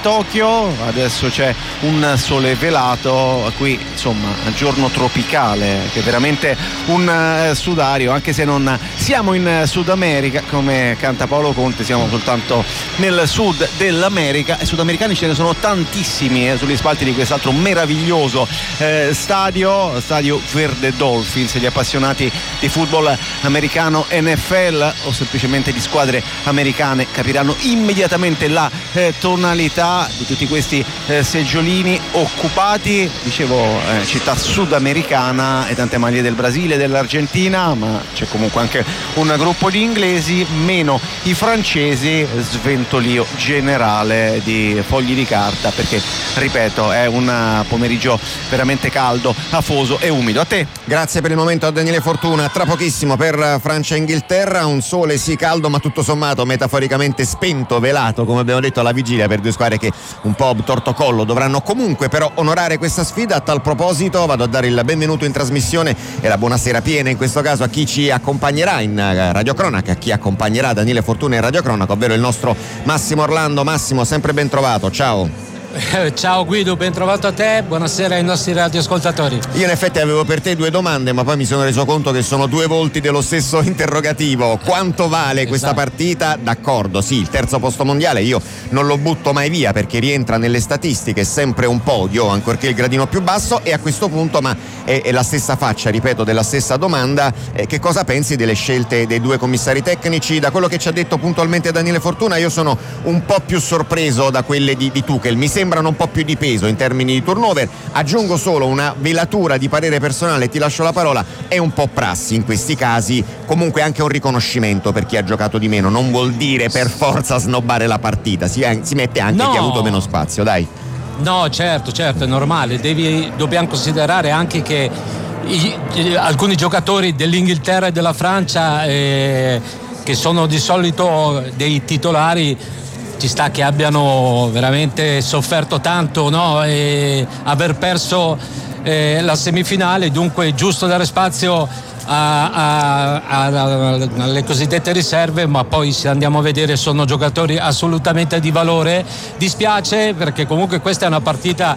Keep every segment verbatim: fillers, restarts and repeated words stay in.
Tokyo, adesso c'è un sole velato, qui insomma giorno tropicale, che è veramente un uh, sudario, anche se non siamo in Sud America come canta Paolo Conte, siamo soltanto nel sud dell'America, e sudamericani ce ne sono tantissimi eh, sugli spalti di quest'altro meraviglioso eh, stadio, stadio Verde Dolphins. Gli appassionati di football americano N F L o semplicemente di squadre americane capiranno immediatamente la eh, tonalità di tutti questi eh, seggiolini occupati, dicevo eh, città sudamericana, e tante maglie del Brasile, dell'Argentina, ma c'è comunque anche un gruppo di inglesi, meno i francesi, sventolio generale di fogli di carta, perché ripeto è un pomeriggio veramente caldo, afoso e umido. A te. Grazie per il momento a Daniele Fortuna. Tra pochissimo per Francia e Inghilterra, un sole sì caldo ma tutto sommato metaforicamente spento, velato come abbiamo detto alla vigilia, per due squadre che un po' torto collo dovranno comunque però onorare questa sfida. A tal proposito vado a dare il benvenuto in trasmissione e la buonasera piena in questo caso a chi ci accompagnerà in radiocronaca, a chi accompagnerà Daniele Fortuna in radiocronaca, ovvero il nostro Massimo Orlando. Massimo, sempre ben trovato, ciao. Ciao Guido, ben trovato a te, buonasera ai nostri radioascoltatori. Io in effetti avevo per te due domande, ma poi mi sono reso conto che sono due volti dello stesso interrogativo. Quanto vale esatto. questa partita? D'accordo, sì, il terzo posto mondiale io non lo butto mai via perché rientra nelle statistiche, è sempre un podio, ancorché il gradino più basso. E a questo punto, ma è, è la stessa faccia, ripeto, della stessa domanda, eh, che cosa pensi delle scelte dei due commissari tecnici? Da quello che ci ha detto puntualmente Daniele Fortuna, io sono un po' più sorpreso da quelle di, di Tuchel, mi sembrano un po' più di peso in termini di turnover. Aggiungo solo una velatura di parere personale, ti lascio la parola, è un po' prassi in questi casi, comunque anche un riconoscimento per chi ha giocato di meno, non vuol dire per forza snobbare la partita, si, si mette anche no. chi ha avuto meno spazio, dai. No, certo, certo, è normale, Devi, dobbiamo considerare anche che i, i, alcuni giocatori dell'Inghilterra e della Francia eh, che sono di solito dei titolari, ci sta che abbiano veramente sofferto tanto, no? E aver perso eh, la semifinale, dunque è giusto dare spazio a, a, a, a, alle cosiddette riserve, ma poi se andiamo a vedere sono giocatori assolutamente di valore. Dispiace perché comunque questa è una partita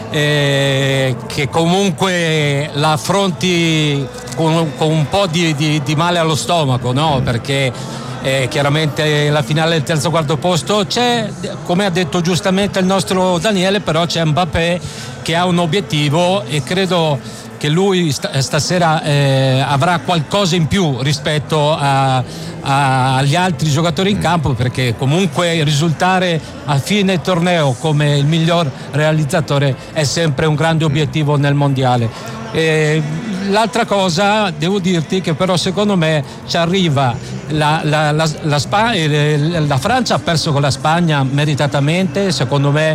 eh, che comunque la affronti con, con un po' di, di, di male allo stomaco, no? Perché Eh, chiaramente la finale del terzo quarto posto c'è, come ha detto giustamente il nostro Daniele, però c'è Mbappé che ha un obiettivo e credo che lui st- stasera eh, avrà qualcosa in più rispetto a, a, agli altri giocatori in campo, perché comunque risultare a fine torneo come il miglior realizzatore è sempre un grande obiettivo nel mondiale. E l'altra cosa devo dirti che però secondo me ci arriva la, la, la, la, Sp- la Francia ha perso con la Spagna meritatamente, secondo me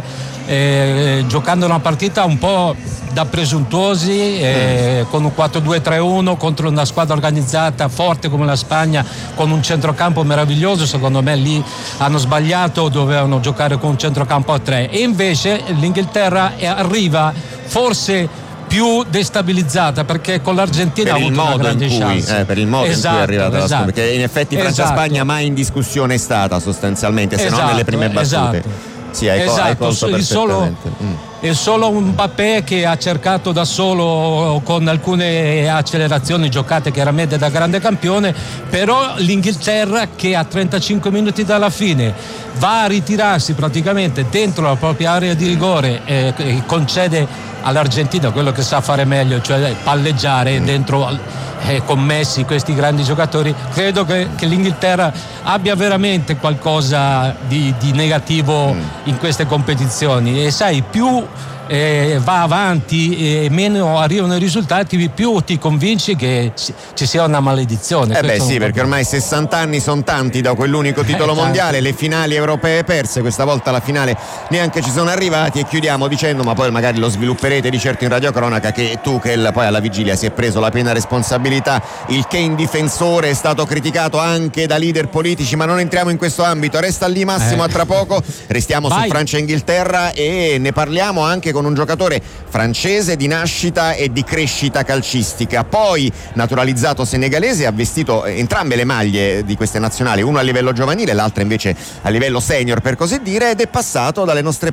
eh, giocando una partita un po' da presuntuosi eh, con un quattro due tre uno contro una squadra organizzata forte come la Spagna, con un centrocampo meraviglioso. Secondo me lì hanno sbagliato, dovevano giocare con un centrocampo a tre, e invece l'Inghilterra arriva forse più destabilizzata perché con l'Argentina ha avuto una grande cui, chance eh, per il modo esatto, in cui è arrivata esatto. la squadra, perché in effetti Francia-Spagna esatto. mai in discussione è stata sostanzialmente, se esatto, non nelle prime battute esatto. Sì, hai, esatto. hai colto il solo, mm. è solo un Mbappé che ha cercato da solo, con alcune accelerazioni giocate chiaramente da grande campione, però l'Inghilterra che a trentacinque minuti dalla fine va a ritirarsi praticamente dentro la propria area di rigore eh, e concede all'Argentina quello che sa fare meglio, cioè palleggiare mm. dentro eh, con Messi, questi grandi giocatori. Credo che, che l'Inghilterra abbia veramente qualcosa di, di negativo mm. in queste competizioni, e sai, più eh, va avanti e meno arrivano i risultati, più ti convinci che ci sia una maledizione. Eh beh sì, perché ormai sessanta anni sono tanti da quell'unico titolo eh, mondiale, le finali europee perse, questa volta la finale neanche ci sono arrivati. E chiudiamo dicendo, ma poi magari lo svilupperete di certo in radiocronaca, che Tuchel poi alla vigilia si è preso la piena responsabilità. Il Kane difensore è stato criticato anche da leader politici, ma non entriamo in questo ambito. Resta lì Massimo, eh. a tra poco restiamo Vai. su Francia e Inghilterra e ne parliamo anche con un giocatore francese di nascita e di crescita calcistica, poi naturalizzato senegalese, ha vestito entrambe le maglie di queste nazionali, uno a livello giovanile, l'altra invece a livello senior per così dire, ed è passato dalle nostre